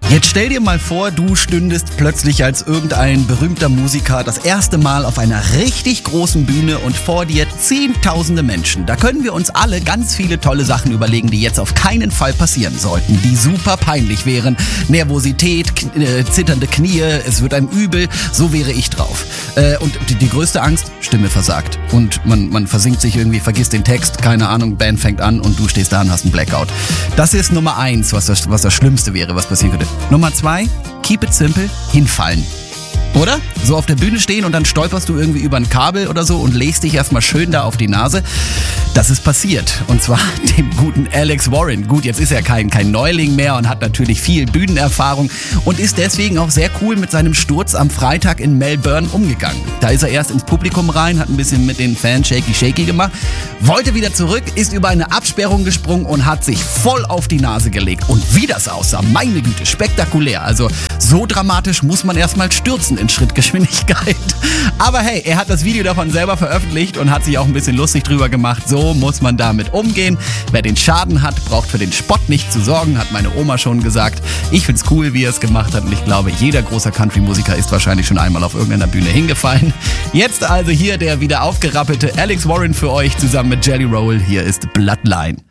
Jetzt stell dir mal vor, du stündest plötzlich als irgendein berühmter Musiker das erste Mal auf einer richtig großen Bühne und vor dir zehntausende Menschen. Da können wir uns alle ganz viele tolle Sachen überlegen, die jetzt auf keinen Fall passieren sollten, die super peinlich wären. Nervosität, zitternde Knie, es wird einem übel, so wäre ich drauf. Und die größte Angst, Stimme versagt. Und man versinkt sich irgendwie, vergisst den Text, keine Ahnung, Band fängt an und du stehst da und hast einen Blackout. Das ist Nummer 1, was das Schlimmste wäre, was passieren könnte. Nummer 2, keep it simple, hinfallen. Oder? So auf der Bühne stehen und dann stolperst du irgendwie über ein Kabel oder so und legst dich erstmal schön da auf die Nase. Das ist passiert. Und zwar dem guten Alex Warren. Gut, jetzt ist er kein Neuling mehr und hat natürlich viel Bühnenerfahrung und ist deswegen auch sehr cool mit seinem Sturz am Freitag in Melbourne umgegangen. Da ist er erst ins Publikum rein, hat ein bisschen mit den Fans shaky gemacht, wollte wieder zurück, ist über eine Absperrung gesprungen und hat sich voll auf die Nase gelegt. Und wie das aussah, meine Güte, spektakulär. Also so dramatisch muss man erstmal stürzen in Schrittgeschwindigkeit. Aber hey, er hat das Video davon selber veröffentlicht und hat sich auch ein bisschen lustig drüber gemacht. So muss man damit umgehen. Wer den Schaden hat, braucht für den Spott nicht zu sorgen, hat meine Oma schon gesagt. Ich find's cool, wie er es gemacht hat und ich glaube, jeder großer Country-Musiker ist wahrscheinlich schon einmal auf irgendeiner Bühne hingefallen. Jetzt also hier der wieder aufgerappelte Alex Warren für euch zusammen mit Jelly Roll. Hier ist Bloodline.